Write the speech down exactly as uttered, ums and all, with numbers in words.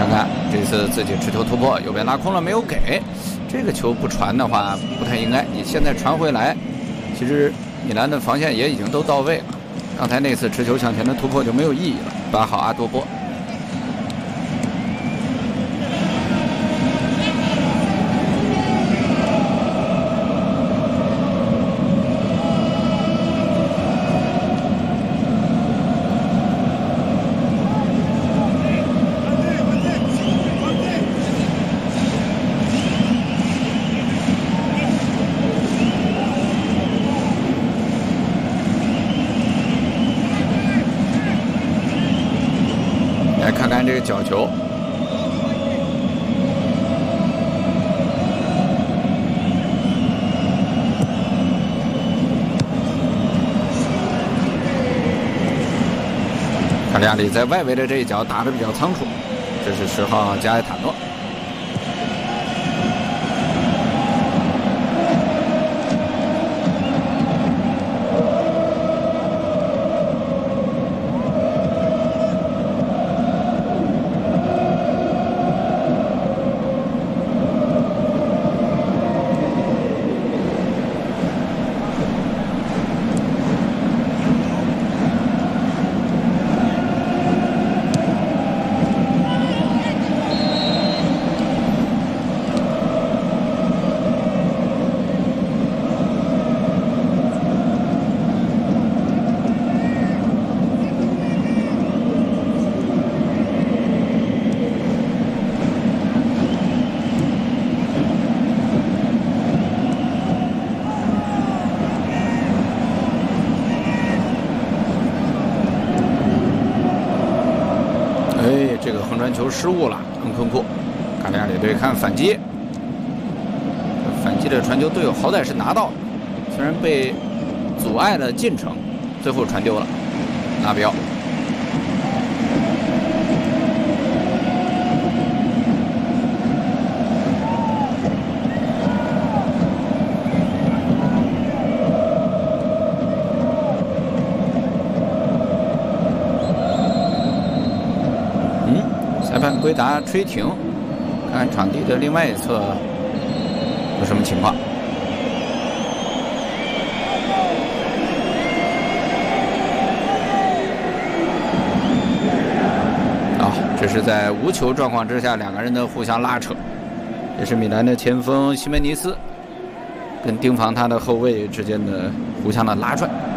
看看这次自己持球突破，右边拉空了没有给，这个球不传的话不太应该。你现在传回来，其实米兰的防线也已经都到位了。刚才那次持球向前的突破就没有意义了。把好阿多波。 来看看这个角球，卡利亚里在外围的这一脚打得比较仓促，这是十号加埃塔诺。 哎，这个横传球失误了，恩昆库，卡利亚里队看反击，反击的传球队友好歹是拿到了，虽然被阻碍了进程，最后传丢了，拉比奥。裁判归达吹停，看看场地的另外一侧有什么情况。啊，这是在无球状况之下两个人的互相拉扯，也是米兰的前锋西门尼斯跟盯防他的后卫之间的互相的拉拽。